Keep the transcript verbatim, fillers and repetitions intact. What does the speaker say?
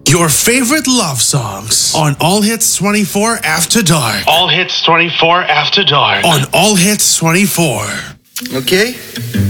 Your favorite love songs on All Hits twenty-four After Dark. All Hits twenty-four After Dark. On All Hits twenty-four. Okay?